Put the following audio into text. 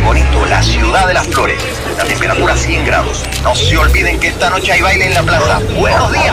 Bonito, la ciudad de las flores. La temperatura 100 grados. No se olviden que esta noche hay baile en la plaza. ¡Buenos días!